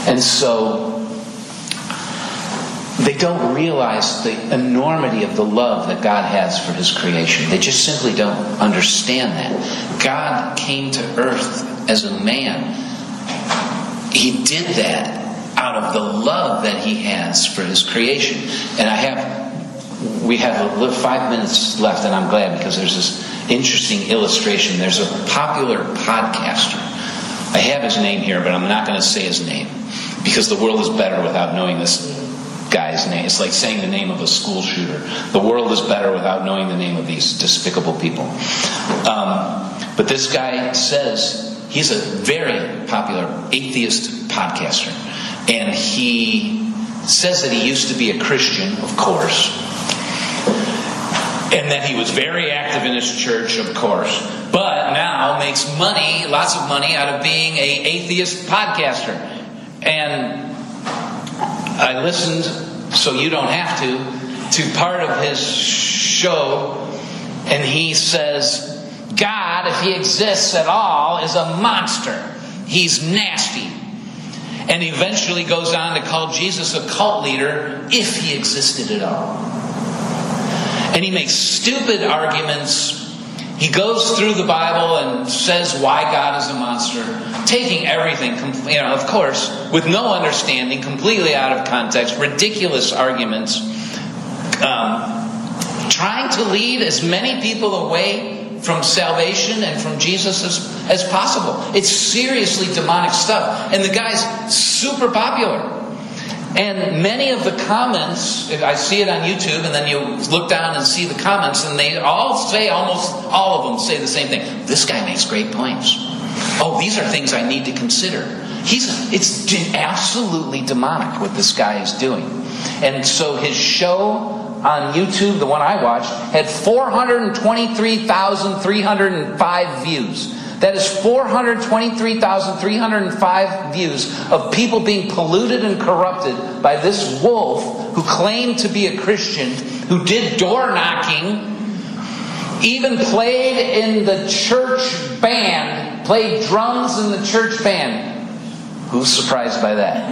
And so they don't realize the enormity of the love that God has for His creation. They just simply don't understand that. God came to earth as a man. He did that out of the love that He has for His creation. And we have 5 minutes left, and I'm glad, because there's this interesting illustration. There's a popular podcaster. I have his name here, but I'm not going to say his name, because the world is better without knowing this guy's name. It's like saying the name of a school shooter. The world is better without knowing the name of these despicable people. But this guy says, he's a very popular atheist podcaster. And he says that he used to be a Christian, of course. And that he was very active in his church, of course. But now makes money, lots of money, out of being an atheist podcaster. And I listened, so you don't have to part of his show. And he says, God, if He exists at all, is a monster. He's nasty. And eventually goes on to call Jesus a cult leader, if He existed at all. And he makes stupid arguments. He goes through the Bible and says why God is a monster, taking everything, of course, with no understanding, completely out of context, ridiculous arguments, trying to lead as many people away from salvation and from Jesus as possible. It's seriously demonic stuff. And the guy's super popular. And many of the comments, I see it on YouTube, and then you look down and see the comments, and they all say, almost all of them say the same thing. This guy makes great points. Oh, these are things I need to consider. It's absolutely demonic what this guy is doing. And so his show on YouTube, the one I watched, had 423,305 views. That is 423,305 views of people being polluted and corrupted by this wolf who claimed to be a Christian, who did door knocking, even played in the church band, played drums in the church band. Who's surprised by that?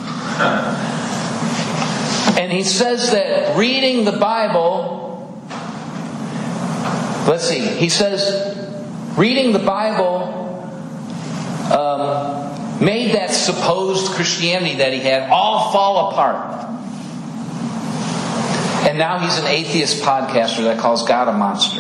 And he says that reading the Bible, let's see, he says reading the Bible made that supposed Christianity that he had all fall apart. And now he's an atheist podcaster that calls God a monster.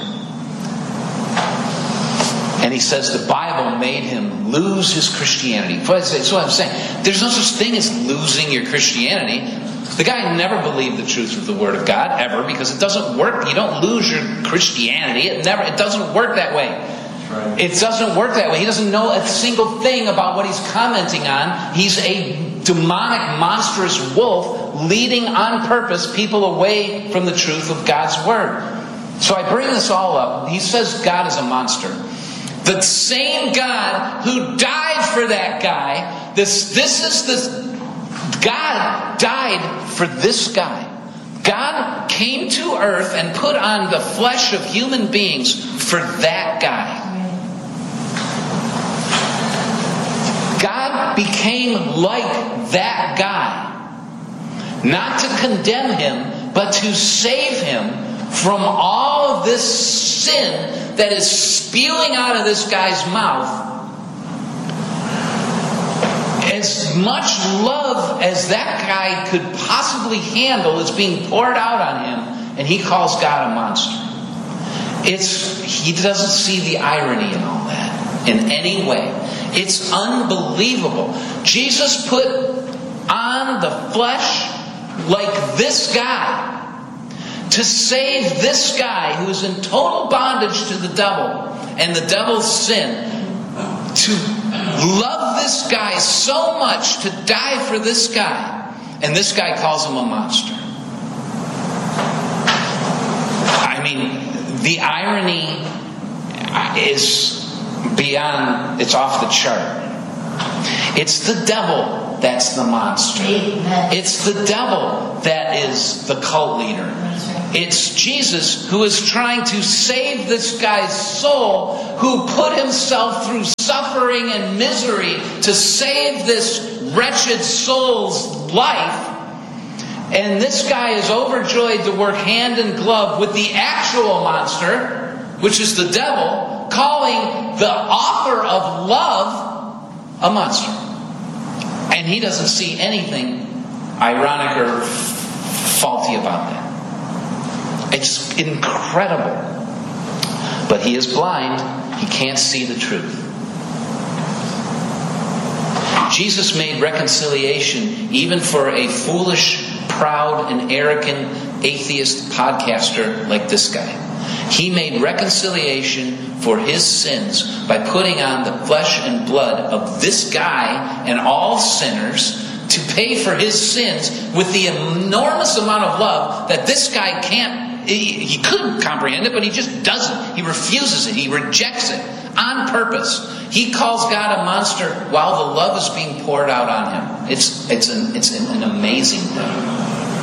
And he says the Bible made him lose his Christianity. That's what I'm saying. There's no such thing as losing your Christianity. The guy never believed the truth of the Word of God, ever, because it doesn't work. You don't lose your Christianity. It doesn't work that way. Right. It doesn't work that way. He doesn't know a single thing about what he's commenting on. He's a demonic, monstrous wolf leading on purpose people away from the truth of God's Word. So I bring this all up. He says God is a monster. The same God who died for that guy, God died for this guy. God came to earth and put on the flesh of human beings for that guy. God became like that guy. Not to condemn him, but to save him from all of this sin that is spewing out of this guy's mouth. As much love as that guy could possibly handle is being poured out on him, and he calls God a monster. He doesn't see the irony in all that in any way. It's unbelievable. Jesus put on the flesh like this guy to save this guy who is in total bondage to the devil and the devil's sin, to love this guy so much to die for this guy, and this guy calls him a monster. I mean, the irony is beyond, it's off the chart. It's the devil that's the monster. It's the devil that is the cult leader. It's Jesus who is trying to save this guy's soul, who put himself through suffering and misery to save this wretched soul's life. And this guy is overjoyed to work hand in glove with the actual monster, which is the devil, calling the author of love a monster. And he doesn't see anything ironic or faulty about that. It's incredible. But he is blind. He can't see the truth. Jesus made reconciliation even for a foolish, proud, and arrogant atheist podcaster like this guy. He made reconciliation for his sins by putting on the flesh and blood of this guy and all sinners to pay for his sins with the enormous amount of love that this guy can't, he couldn't comprehend it, but he just doesn't. He refuses it. He rejects it on purpose. He calls God a monster while the love is being poured out on him. It's an amazing thing.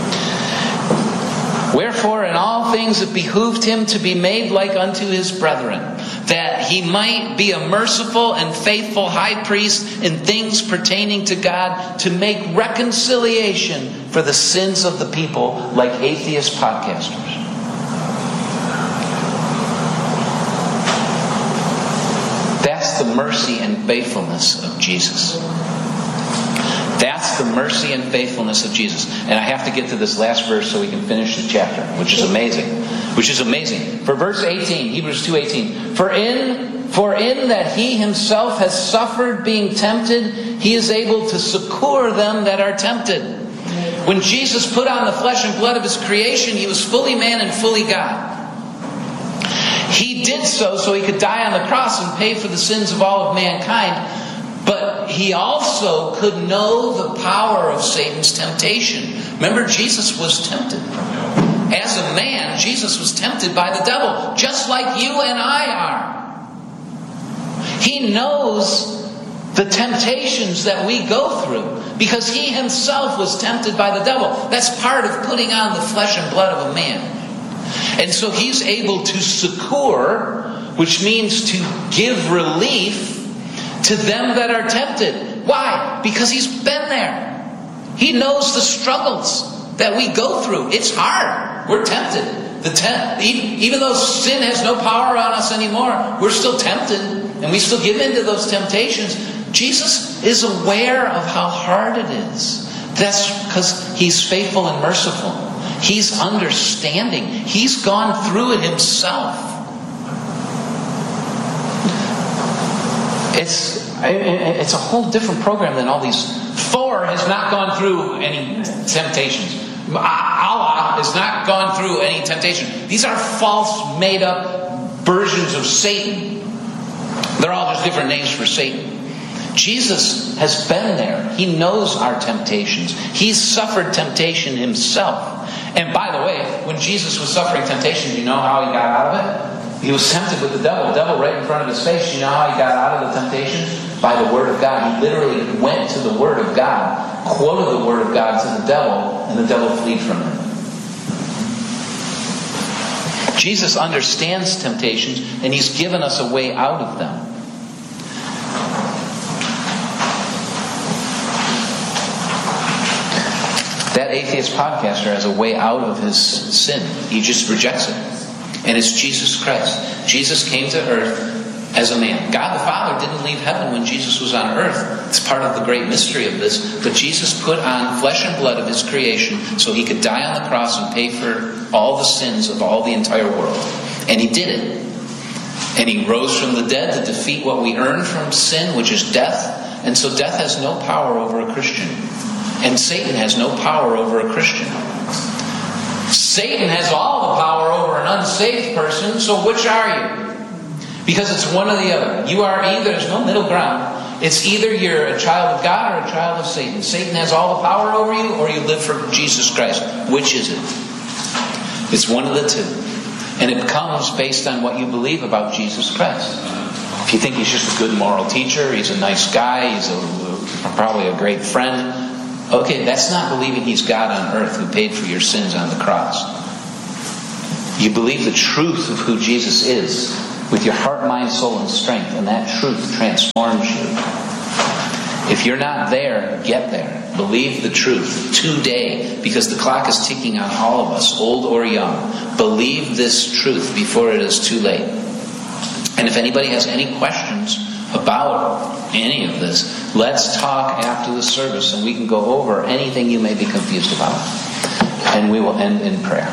Wherefore, in all things it behooved him to be made like unto his brethren, that he might be a merciful and faithful high priest in things pertaining to God, to make reconciliation for the sins of the people, like atheist podcasters. That's the mercy and faithfulness of Jesus. That's the mercy and faithfulness of Jesus. And I have to get to this last verse so we can finish the chapter, which is amazing. For verse 18, Hebrews 2:18, For in that he himself has suffered being tempted, he is able to succor them that are tempted. When Jesus put on the flesh and blood of his creation, he was fully man and fully God. He did so he could die on the cross and pay for the sins of all of mankind. But he also could know the power of Satan's temptation. Remember, Jesus was tempted. As a man, Jesus was tempted by the devil, just like you and I are. He knows the temptations that we go through because he himself was tempted by the devil. That's part of putting on the flesh and blood of a man. And so he's able to succor, which means to give relief to them that are tempted. Why? Because he's been there. He knows the struggles that we go through. It's hard. We're tempted. Even though sin has no power on us anymore, we're still tempted. And we still give in to those temptations. Jesus is aware of how hard it is. That's because he's faithful and merciful. He's understanding. He's gone through it himself. It's a whole different program than all these. Thor has not gone through any temptations. Allah has not gone through any temptation. These are false, made-up versions of Satan. They're all just different names for Satan. Jesus has been there. He knows our temptations. He's suffered temptation himself. And by the way, when Jesus was suffering temptation, do you know how he got out of it? He was tempted with the devil right in front of his face. Do you know how he got out of the temptation? By the Word of God. He literally went to the Word of God, quoted the Word of God to the devil, and the devil fled from him. Jesus understands temptations, and he's given us a way out of them. That atheist podcaster has a way out of his sin. He just rejects it. And it's Jesus Christ. Jesus came to earth as a man. God the Father didn't leave heaven when Jesus was on earth. It's part of the great mystery of this. But Jesus put on flesh and blood of his creation so he could die on the cross and pay for all the sins of all the entire world. And he did it. And he rose from the dead to defeat what we earn from sin, which is death. And so death has no power over a Christian. And Satan has no power over a Christian. Satan has all the power over an unsaved person, so which are you? Because it's one or the other. You are either, there's no middle ground. It's either you're a child of God or a child of Satan. Satan has all the power over you, or you live for Jesus Christ. Which is it? It's one of the two. And it comes based on what you believe about Jesus Christ. If you think he's just a good moral teacher, he's a nice guy, he's probably a great friend, okay, that's not believing he's God on earth who paid for your sins on the cross. You believe the truth of who Jesus is with your heart, mind, soul, and strength, and that truth transforms you. If you're not there, get there. Believe the truth today, because the clock is ticking on all of us, old or young. Believe this truth before it is too late. And if anybody has any questions about any of this, let's talk after the service and we can go over anything you may be confused about. And we will end in prayer.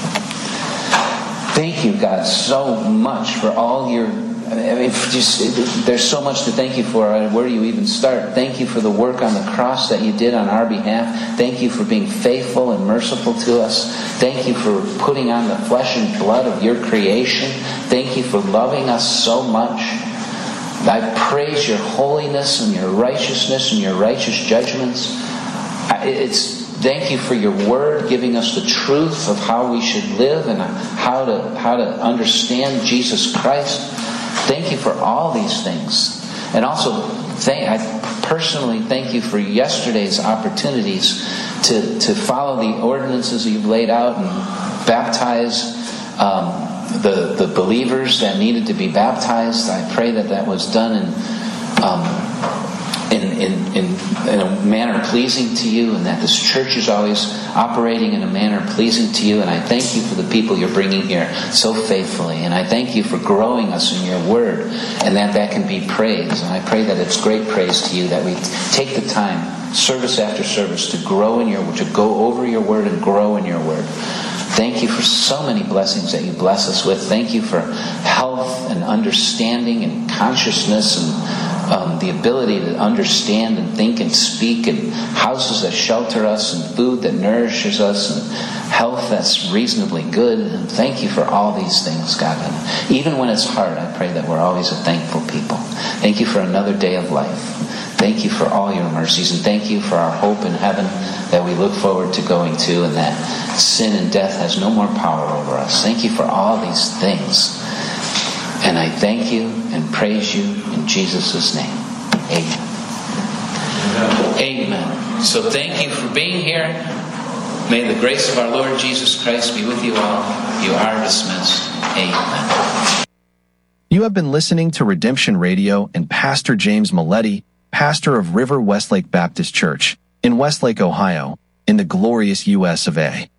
Thank you, God, so much for all your... there's so much to thank you for. Where do you even start? Thank you for the work on the cross that you did on our behalf. Thank you for being faithful and merciful to us. Thank you for putting on the flesh and blood of your creation. Thank you for loving us so much. I praise your holiness and your righteousness and your righteous judgments. Thank you for your word, giving us the truth of how we should live and how to understand Jesus Christ. Thank you for all these things. And also, I personally thank you for yesterday's opportunities to follow the ordinances that you've laid out and baptize the believers that needed to be baptized. I pray that was done in a manner pleasing to you, and that this church is always operating in a manner pleasing to you. And I thank you for the people you're bringing here so faithfully. And I thank you for growing us in your word, and that can be praised. And I pray that it's great praise to you that we take the time, service after service, to grow in your word, to go over your word and grow in your word. Thank you for so many blessings that you bless us with. Thank you for health and understanding and consciousness and the ability to understand and think and speak, and houses that shelter us, and food that nourishes us, and health that's reasonably good. And thank you for all these things, God. And even when it's hard, I pray that we're always a thankful people. Thank you for another day of life. Thank you for all your mercies, and thank you for our hope in heaven that we look forward to going to, and that sin and death has no more power over us. Thank you for all these things. And I thank you and praise you in Jesus' name. Amen. Amen. So thank you for being here. May the grace of our Lord Jesus Christ be with you all. You are dismissed. Amen. You have been listening to Redemption Radio and Pastor James Milletti, pastor of River Westlake Baptist Church in Westlake, Ohio, in the glorious U.S. of A.